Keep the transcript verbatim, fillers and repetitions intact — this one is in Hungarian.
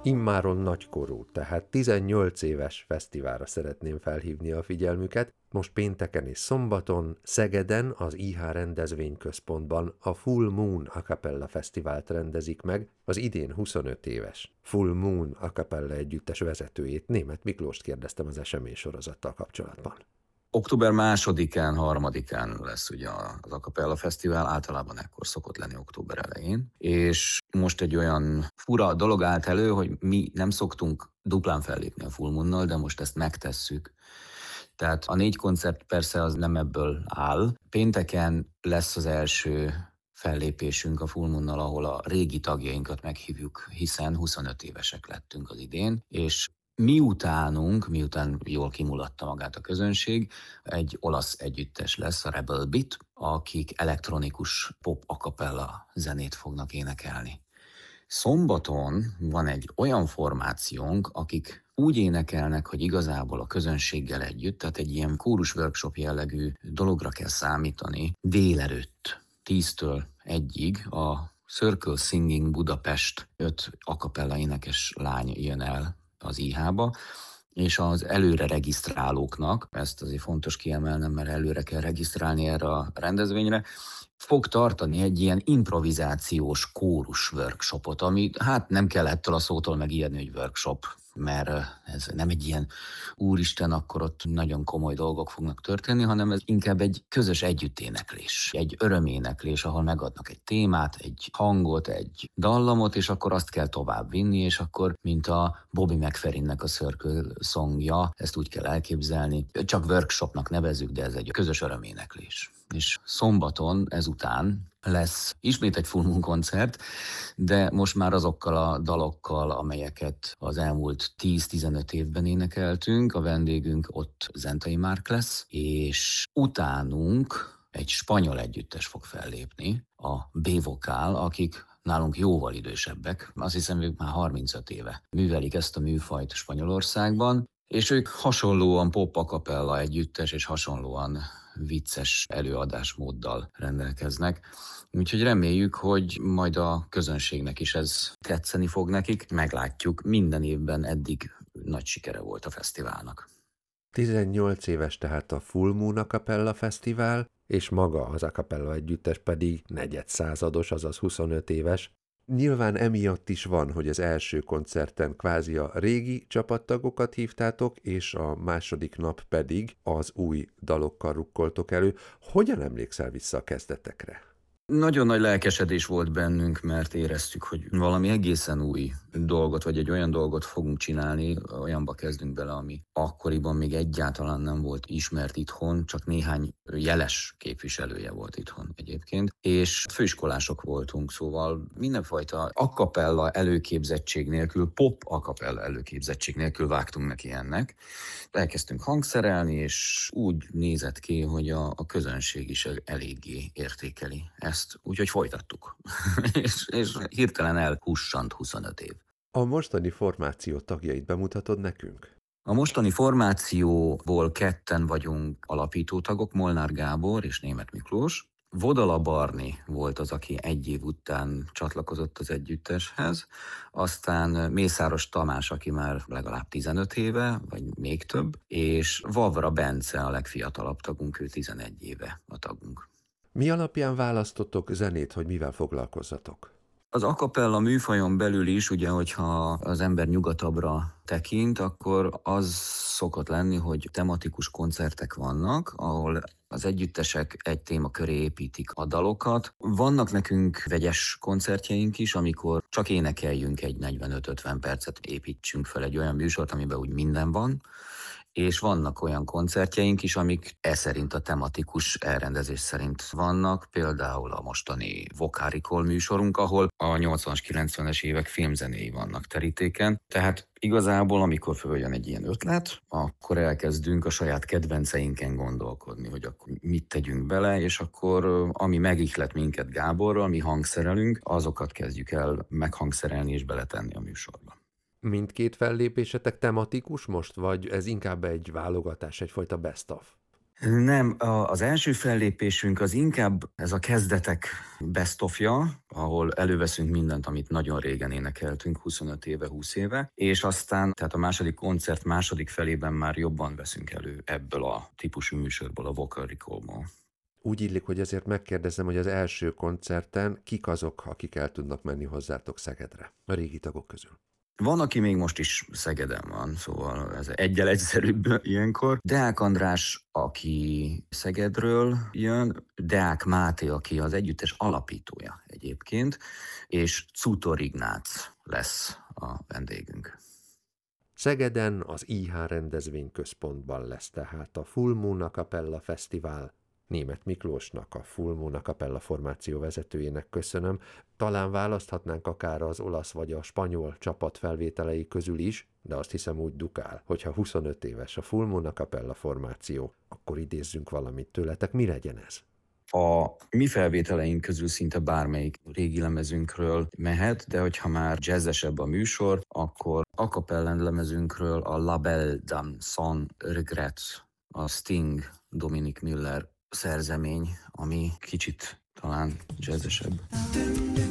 Immáron nagykorú, tehát tizennyolc éves fesztiválra szeretném felhívni a figyelmüket. Most pénteken és szombaton Szegeden az i há rendezvényközpontban a Full Moon a cappella fesztivált rendezik meg, az idén huszonöt éves Full Moon a cappella együttes vezetőjét, Németh Miklóst kérdeztem az eseménysorozattal kapcsolatban. Október másodikán, harmadikán lesz ugye az A Cappella Fesztivál, általában ekkor szokott lenni október elején, és most egy olyan fura dolog állt elő, hogy mi nem szoktunk duplán fellépni a Full Moonnal, de most ezt megtesszük. Tehát a négy koncert persze az nem ebből áll. Pénteken lesz az első fellépésünk a Full Moonnal, ahol a régi tagjainkat meghívjuk, hiszen huszonöt évesek lettünk az idén, és miutánunk, miután jól kimulatta magát a közönség, egy olasz együttes lesz, a Rebel Beat, akik elektronikus pop a cappella zenét fognak énekelni. Szombaton van egy olyan formációnk, akik úgy énekelnek, hogy igazából a közönséggel együtt, tehát egy ilyen kórus workshop jellegű dologra kell számítani délelőtt, tíztől egyig a Circle Singing Budapest öt a cappella énekes lány jön el az i há-ba, és az előre regisztrálóknak, ezt azért fontos kiemelnem, mert előre kell regisztrálni erre a rendezvényre, fog tartani egy ilyen improvizációs kórus workshopot, ami hát nem kell ettől a szótól megijedni, hogy workshop, mert ez nem egy ilyen úristen, akkor ott nagyon komoly dolgok fognak történni, hanem ez inkább egy közös együtténeklés, egy öröméneklés, ahol megadnak egy témát, egy hangot, egy dallamot, és akkor azt kell tovább vinni, és akkor, mint a Bobby McFerrinnek a Circle songja, ezt úgy kell elképzelni, csak workshopnak nevezzük, de ez egy közös öröméneklés. És szombaton ezután lesz ismét egy Full Moon koncert, de most már azokkal a dalokkal, amelyeket az elmúlt tíz-tizenöt évben énekeltünk. A vendégünk ott Zentai Márk lesz, és utánunk egy spanyol együttes fog fellépni, a B-vokál, akik nálunk jóval idősebbek, azt hiszem ők már harmincöt éve művelik ezt a műfajt Spanyolországban, és ők hasonlóan pop a cappella együttes, és hasonlóan vicces előadásmóddal rendelkeznek. Úgyhogy reméljük, hogy majd a közönségnek is ez tetszeni fog nekik. Meglátjuk, minden évben eddig nagy sikere volt a fesztiválnak. tizennyolc éves tehát a Full Moon a cappella fesztivál, és maga az a cappella együttes pedig negyedszázados, azaz huszonöt éves. Nyilván emiatt is van, hogy az első koncerten kvázi a régi csapattagokat hívtátok, és a második nap pedig az új dalokkal rukkoltok elő. Hogyan emlékszel vissza a kezdetekre? Nagyon nagy lelkesedés volt bennünk, mert éreztük, hogy valami egészen új dolgot, vagy egy olyan dolgot fogunk csinálni, olyanba kezdünk bele, ami akkoriban még egyáltalán nem volt ismert itthon, csak néhány jeles képviselője volt itthon egyébként, és főiskolások voltunk, szóval mindenfajta a cappella előképzettség nélkül, pop a cappella előképzettség nélkül vágtunk neki ennek. Elkezdtünk hangszerelni, és úgy nézett ki, hogy a, a közönség is eléggé értékeli ezt, úgyhogy folytattuk. és, és hirtelen elhussant huszonöt év. A mostani formáció tagjait bemutatod nekünk? A mostani formációból ketten vagyunk alapítótagok, Molnár Gábor és Németh Miklós. Vodala Barni volt az, aki egy év után csatlakozott az együtteshez, aztán Mészáros Tamás, aki már legalább tizenöt éve, vagy még több, és Vavra Bence a legfiatalabb tagunk, ő tizenegy éve a tagunk. Mi alapján választottok zenét, hogy mivel foglalkozzatok? Az a cappella műfajon belül is, ugye, hogyha az ember nyugatabbra tekint, akkor az szokott lenni, hogy tematikus koncertek vannak, ahol az együttesek egy téma köré építik a dalokat. Vannak nekünk vegyes koncertjeink is, amikor csak énekeljünk egy negyvenöt-ötven percet, építsünk fel egy olyan műsort, amiben úgy minden van, és vannak olyan koncertjeink is, amik e szerint a tematikus elrendezés szerint vannak, például a mostani Vokárikol műsorunk, ahol a nyolcvanas, kilencvenes évek filmzenéi vannak terítéken. Tehát igazából, amikor följön egy ilyen ötlet, akkor elkezdünk a saját kedvenceinken gondolkodni, hogy akkor mit tegyünk bele, és akkor ami megihlet minket Gáborral, mi hangszerelünk, azokat kezdjük el meghangszerelni és beletenni a műsorba. Mindkét fellépésetek tematikus most, vagy ez inkább egy válogatás, egyfajta best of? Nem, a az első fellépésünk az inkább ez a kezdetek best of-ja, ahol előveszünk mindent, amit nagyon régen énekeltünk, huszonöt éve, húsz éve, és aztán, tehát a második koncert második felében már jobban veszünk elő ebből a típusú műsorból, a vocal recall-ból. Úgy illik, hogy ezért megkérdezem, hogy az első koncerten kik azok, akik el tudnak menni hozzátok Szegedre, a régi tagok közül. Van, aki még most is Szegeden van, szóval ez egyel egyszerűbb ilyenkor. Deák András, aki Szegedről jön, Deák Máté, aki az együttes alapítója egyébként, és Cútor Ignác lesz a vendégünk. Szegeden az i há rendezvényközpontban lesz tehát a Full Moon a Cappella Fesztivál. Németh Miklósnak, a Full Moon a Cappella formáció vezetőjének köszönöm. Talán választhatnánk akár az olasz vagy a spanyol csapat felvételei közül is, de azt hiszem úgy dukál, hogyha huszonöt éves a Full Moon a Cappella formáció, akkor idézzünk valamit tőletek. Mi legyen ez? A mi felvételeink közül szinte bármelyik régi lemezünkről mehet, de hogyha már jazzesebb a műsor, akkor a cappella lemezünkről a La Belle Dame sans regret, a Sting, Dominic Miller szerzemény, ami kicsit talán jazzesebb.